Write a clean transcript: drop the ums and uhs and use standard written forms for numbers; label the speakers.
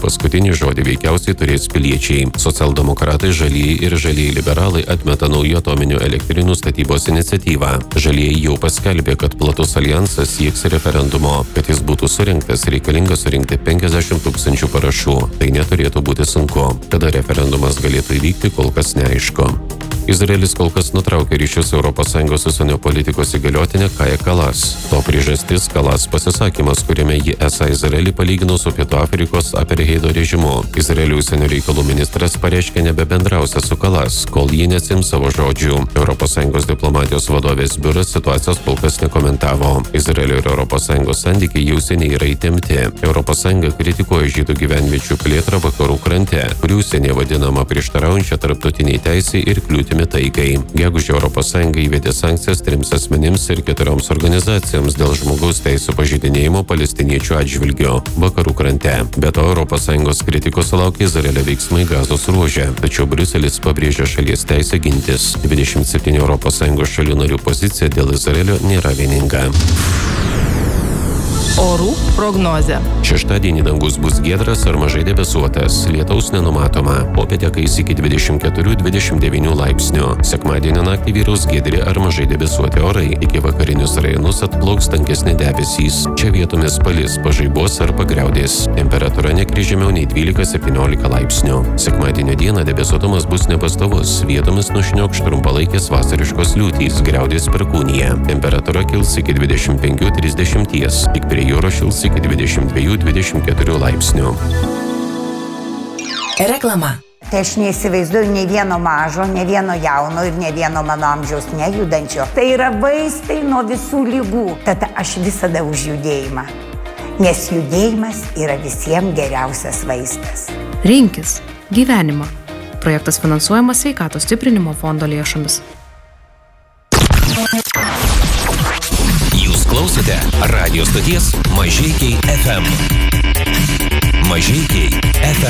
Speaker 1: Paskutinį žodį veikiausiai turės piliečiai. Socialdemokratai, žalieji ir žalieji liberalai atmeta naujų atominių elektrinių statybos iniciatyvą. Žalieji jau paskelbė, kad platus alijansas sieks referendumo. Kad jis būtų surinktas, reikalinga surinkti 50 000 parašų. Tai neturėtų būti sunku. Kada referendumas galėtų įvykti, kol kas neaišku. Izraelis kol kas nutraukė ryšius ES užsienio politikos įgaliotinę Kaja Kalas. To priežastis Kalas pasisakymas, kuriame ji esą Izraelį palygino su Pietų Afrikos apartheido režimu. Izraelio užsienio reikalų ministras pareiškė nebebendrausia su Kalas, kol ji nesiims savo žodžių. ES diplomatijos vadovės biuras situacijos kol kas nekomentavo. Izraelio ir ES santykiai jau seniai yra įtempti. ES kritikuoja žydų gyvenviečių plėtrą vakarų krante, kurių užsienyje vadinama prieštaraujančia tarptautiniai teisei ir kliūtimi taikai. Gegužę ES įvedė sankcijas 3 asmenims ir 4 organizacijoms dėl žmogaus teisų pažeidinėjimo palestiniečių atžvilgiu vakarų krante. Be to, ES kritikos sulaukė Izraelio veiksmai Gazos ruože, tačiau Briuselis pabrėžė šalies teisę gintis. 27 ES šalių narių pozicija dėl Izraelio nėra vieninga.
Speaker 2: Orų prognozė.
Speaker 1: Šeštadienį dangus bus giedras ar mažai debesuotas, lietaus nenumatoma. Popietę kais iki 24-29 laipsnių. Sekmadienio naktį vyraus giedri ar mažai debesuoti orai. Iki vakarinius rajonus atplauks tankesni debesys. Čia vietomis palis, pažaibos ar pagriaudės. Temperatūra nekris žemiau nei 12-17 laipsnių. Sekmadienio dieną debesuotumas bus nepastovus. Vietomis nušniokš trumpalaikės vasariškos liūtys, griaudės perkūnija. Temperatūra kils iki 25-30. Tik prie jūros šils iki 22-24 laipsnių.
Speaker 3: Reklama.
Speaker 4: Tai aš neįsivaizduoju nei vieno mažo, nei vieno jauno ir nei vieno mano amžiaus nejudančio. Tai yra vaistai nuo visų lygų. Tada aš visada už judėjimą. Nes judėjimas yra visiems geriausias vaistas.
Speaker 2: Rinkis gyvenimą. Projektas finansuojamas Sveikatos stiprinimo fondo lėšomis.
Speaker 3: Jūs klausote radio stoties Mažeikiai FM. Mažeikiai FM.